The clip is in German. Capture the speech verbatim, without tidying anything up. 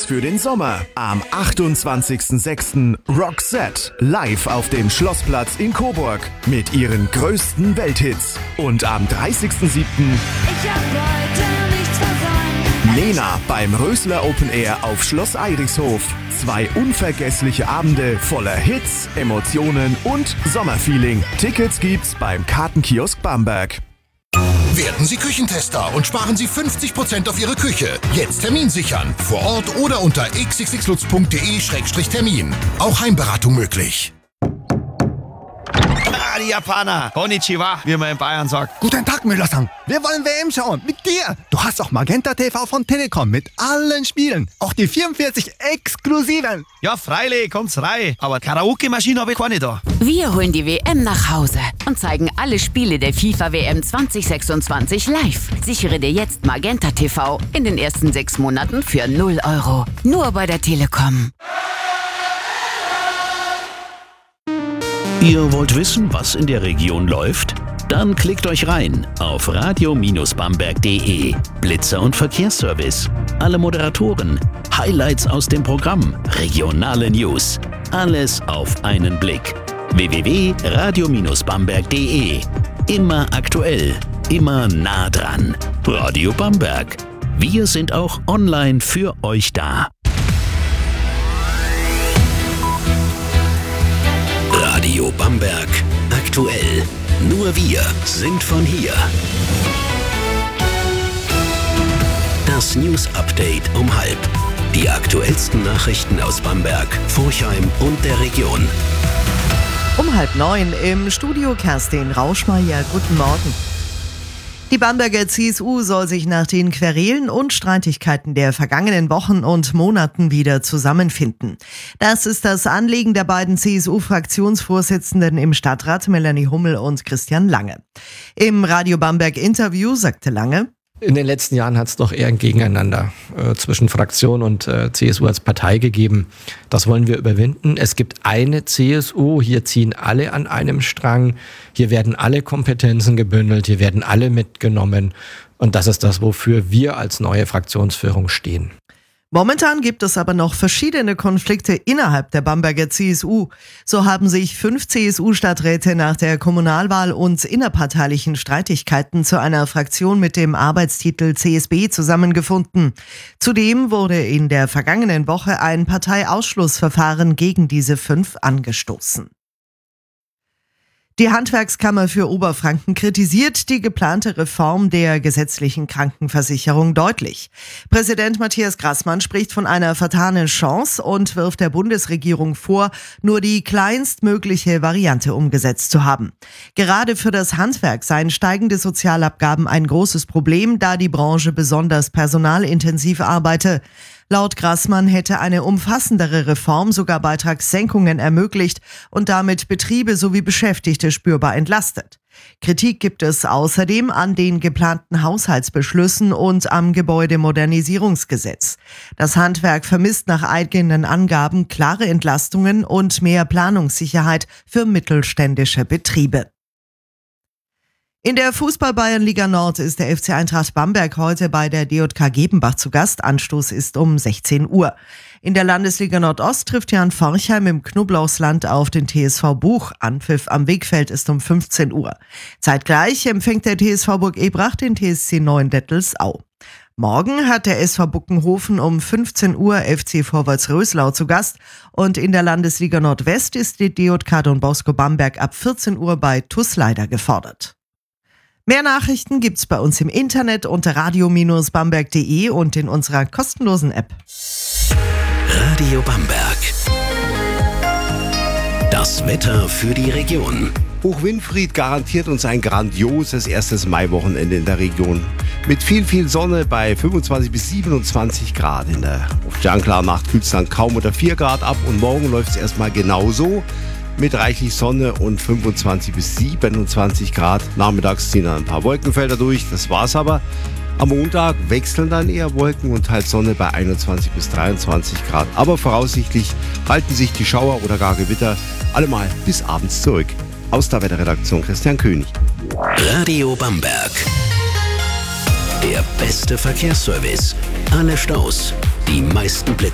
für den Sommer. Am achtundzwanzigsten sechsten Roxette live auf dem Schlossplatz in Coburg mit ihren größten Welthits. Und am dreißigsten siebten Ich hab heute nichts versäumt. Nena beim Rösler Open Air auf Schloss Eirichshof. Zwei unvergessliche Abende voller Hits, Emotionen und Sommerfeeling. Tickets gibt's beim Kartenkiosk Bamberg. Werden Sie Küchentester und sparen Sie fünfzig Prozent auf Ihre Küche. Jetzt Termin sichern. Vor Ort oder unter x x x lutz punkt d e Schrägstrich Termin. Auch Heimberatung möglich. Ah, die Japaner. Konnichiwa, wie man in Bayern sagt. Guten Tag, Müller-san. Wir wollen W M schauen. Mit dir. Du hast auch Magenta T V von Telekom mit allen Spielen. Auch die vierundvierzig exklusiven. Ja, freilich, kommt's rein. Aber Karaoke-Maschine habe ich keine da. Wir holen die W M nach Hause und zeigen alle Spiele der FIFA W M zwanzig sechsundzwanzig live. Sichere dir jetzt Magenta T V in den ersten sechs Monaten für null Euro. Nur bei der Telekom. Ihr wollt wissen, was in der Region läuft? Dann klickt euch rein auf radio Bindestrich bamberg punkt de. Blitzer und Verkehrsservice, alle Moderatoren, Highlights aus dem Programm, regionale News. Alles auf einen Blick. w w w punkt radio Bindestrich bamberg punkt de. Immer aktuell, immer nah dran. Radio Bamberg. Wir sind auch online für euch da. Radio Bamberg. Aktuell. Nur wir sind von hier. Das News Update um halb. Die aktuellsten Nachrichten aus Bamberg, Forchheim und der Region. Um halb neun im Studio Kerstin Rauschmeier. Guten Morgen. Die Bamberger C S U soll sich nach den Querelen und Streitigkeiten der vergangenen Wochen und Monaten wieder zusammenfinden. Das ist das Anliegen der beiden C S U-Fraktionsvorsitzenden im Stadtrat, Melanie Hummel und Christian Lange. Im Radio Bamberg-Interview sagte Lange: In den letzten Jahren hat es doch eher ein Gegeneinander äh, zwischen Fraktion und äh, C S U als Partei gegeben. Das wollen wir überwinden. Es gibt eine C S U, hier ziehen alle an einem Strang, hier werden alle Kompetenzen gebündelt, hier werden alle mitgenommen. Und das ist das, wofür wir als neue Fraktionsführung stehen. Momentan gibt es aber noch verschiedene Konflikte innerhalb der Bamberger C S U. So haben sich fünf C S U-Stadträte nach der Kommunalwahl und innerparteilichen Streitigkeiten zu einer Fraktion mit dem Arbeitstitel C S B zusammengefunden. Zudem wurde in der vergangenen Woche ein Parteiausschlussverfahren gegen diese fünf angestoßen. Die Handwerkskammer für Oberfranken kritisiert die geplante Reform der gesetzlichen Krankenversicherung deutlich. Präsident Matthias Grassmann spricht von einer vertanen Chance und wirft der Bundesregierung vor, nur die kleinstmögliche Variante umgesetzt zu haben. Gerade für das Handwerk seien steigende Sozialabgaben ein großes Problem, da die Branche besonders personalintensiv arbeite. Laut Grassmann hätte eine umfassendere Reform sogar Beitragssenkungen ermöglicht und damit Betriebe sowie Beschäftigte spürbar entlastet. Kritik gibt es außerdem an den geplanten Haushaltsbeschlüssen und am Gebäudemodernisierungsgesetz. Das Handwerk vermisst nach eigenen Angaben klare Entlastungen und mehr Planungssicherheit für mittelständische Betriebe. In der Fußball-Bayernliga Nord ist der F C Eintracht Bamberg heute bei der D J K Gebenbach zu Gast. Anstoß ist um sechzehn Uhr. In der Landesliga Nordost trifft Jan Forchheim im Knoblauchsland auf den T S V Buch. Anpfiff am Wegfeld ist um fünfzehn Uhr. Zeitgleich empfängt der T S V Burg Ebrach den T S C Neuendettelsau. Morgen hat der S V Buckenhofen um fünfzehn Uhr F C Vorwärts Röslau zu Gast und in der Landesliga Nordwest ist die D J K Don Bosco Bamberg ab vierzehn Uhr bei T U S Leider gefordert. Mehr Nachrichten gibt's bei uns im Internet unter radio Bindestrich bamberg punkt de und in unserer kostenlosen App. Radio Bamberg. Das Wetter für die Region. Hoch Winfried garantiert uns ein grandioses erstes Maiwochenende in der Region. Mit viel, viel Sonne bei fünfundzwanzig bis siebenundzwanzig Grad. In der oft klaren Nacht kühlt es dann kaum unter vier Grad ab und morgen läuft es erstmal genauso. Mit reichlich Sonne und fünfundzwanzig bis siebenundzwanzig Grad. Nachmittags ziehen dann ein paar Wolkenfelder durch, das war's aber. Am Montag wechseln dann eher Wolken und halt Sonne bei einundzwanzig bis dreiundzwanzig Grad. Aber voraussichtlich halten sich die Schauer oder gar Gewitter allemal bis abends zurück. Aus der Wetterredaktion Christian König. Radio Bamberg. Der beste Verkehrsservice. Alle Staus. Die meisten Blitzer.